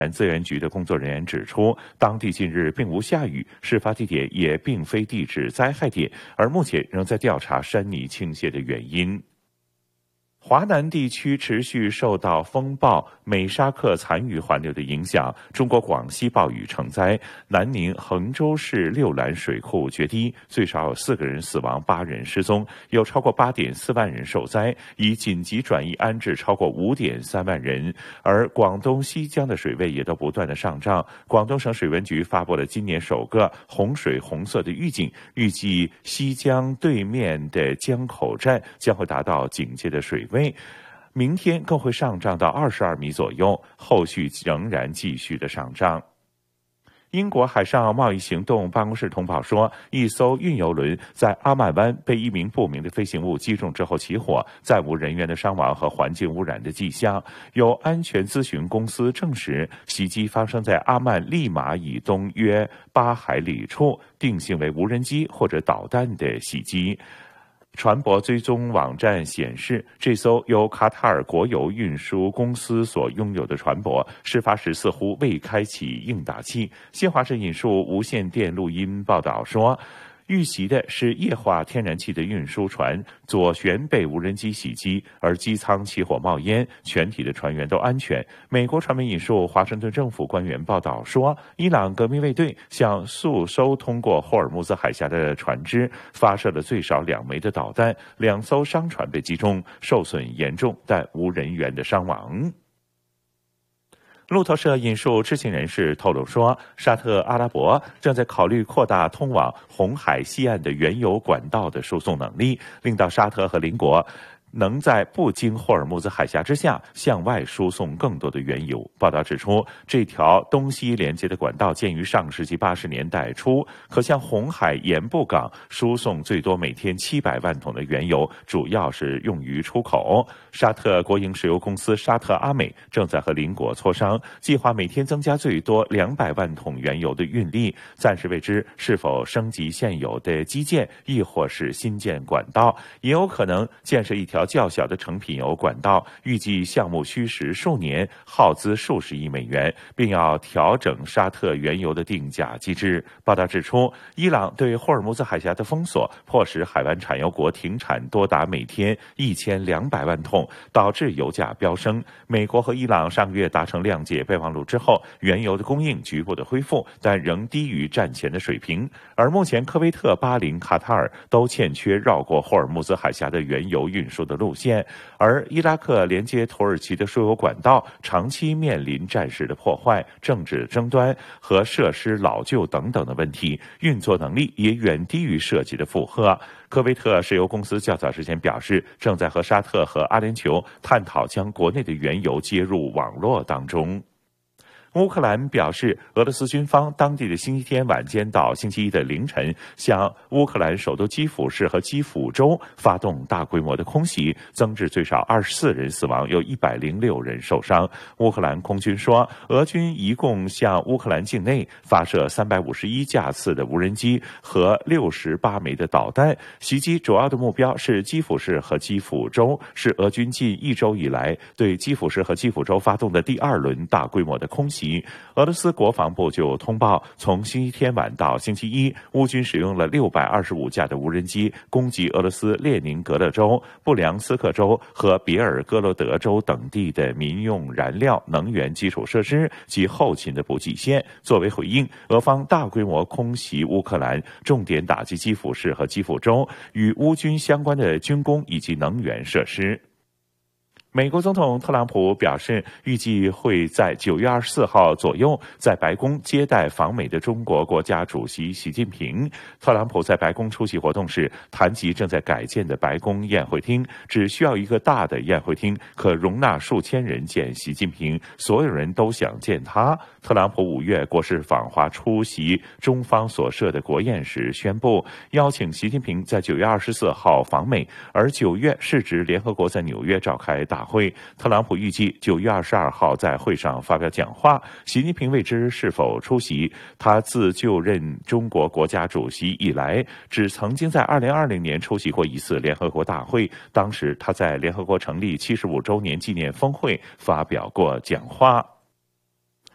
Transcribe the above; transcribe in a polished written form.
资源局的工作人员指出，当地近日并无下雨，事发地点也并非地质灾害点，而目前仍在调查山泥倾泻的原因。华南地区持续受到风暴美沙克残余环流的影响，中国广西暴雨成灾，南宁、衡州市六兰水库决堤，最少有4个人死亡，8人失踪，有超过8.4万人受灾，已紧急转移安置超过5.3万人。而广东西江的水位也都不断的上涨，广东省水文局发布了今年首个洪水红色的预警，预计西江对面的江口站将会达到警戒的水位，明天更会上涨到22米左右，后续仍然继续的上涨。英国海上贸易行动办公室通报说，一艘运油轮在阿曼湾被一名不明的飞行物击中之后起火，再无人员的伤亡和环境污染的迹象。有安全咨询公司证实，袭击发生在阿曼利马以东约8海里处，定性为无人机或者导弹的袭击。船舶追踪网站显示，这艘由卡塔尔国有运输公司所拥有的船舶，事发时似乎未开启应答器。新华社引述无线电录音报道说，遇袭的是液化天然气的运输船，左舷被无人机袭击，而机舱起火冒烟，全体的船员都安全。美国传媒引述华盛顿政府官员报道说，伊朗革命卫队向数艘通过霍尔木兹海峡的船只发射了最少2枚的导弹，2艘商船被击中，受损严重，但无人员的伤亡。路透社引述知情人士透露说，沙特阿拉伯正在考虑扩大通往红海西岸的原油管道的输送能力，令到沙特和邻国能在不经霍尔木兹海峡之下向外输送更多的原油。报道指出，这条东西连接的管道建于上世纪80年代初，可向红海盐布港输送最多每天700万桶的原油，主要是用于出口。沙特国营石油公司沙特阿美正在和邻国磋商，计划每天增加最多200万桶原油的运力，暂时未知是否升级现有的基建，亦或是新建管道，也有可能建设一条较小的成品油管道，预计项目需时数年，耗资数十亿美元，并要调整沙特原油的定价机制。报道指出，伊朗对霍尔木兹海峡的封锁，迫使海湾产油国停产多达每天1200万桶，导致油价飙升。美国和伊朗上个月达成谅解备忘录之后，原油的供应局部的恢复，但仍低于战前的水平。而目前科威特、巴林、卡塔尔都欠缺绕过霍尔木兹海峡的原油运输的路线，而伊拉克连接土耳其的输油管道长期面临战事的破坏、政治争端和设施老旧等等的问题，运作能力也远低于设计的负荷。科威特石油公司较早之前表示，正在和沙特和阿联酋探讨将国内的原油接入网络当中。乌克兰表示，俄罗斯军方当地的星期天晚间到星期一的凌晨，向乌克兰首都基辅市和基辅州发动大规模的空袭，增至最少24人死亡，有106人受伤。乌克兰空军说，俄军一共向乌克兰境内发射351架次的无人机和68枚的导弹，袭击主要的目标是基辅市和基辅州，是俄军近1周以来对基辅市和基辅州发动的第2轮大规模的空袭。俄罗斯国防部就通报，从星期天晚到星期一，乌军使用了625架的无人机攻击俄罗斯列宁格勒州、布良斯克州和别尔哥罗德州等地的民用燃料能源基础设施及后勤的补给线。作为回应，俄方大规模空袭乌克兰，重点打击基辅市和基辅州与乌军相关的军工以及能源设施。美国总统特朗普表示，预计会在9月24号左右在白宫接待访美的中国国家主席习近平。特朗普在白宫出席活动时谈及正在改建的白宫宴会厅，只需要一个大的宴会厅，可容纳数千人见习近平，所有人都想见他。特朗普5月国事访华出席中方所设的国宴时宣布，邀请习近平在9月24号访美，而9月是指联合国在纽约召开大会。特朗普预计9月22号在会上发表讲话，习近平未知是否出席。他自就任中国国家主席以来，只曾经在2020年出席过一次联合国大会，当时他在联合国成立75周年纪念峰会发表过讲话。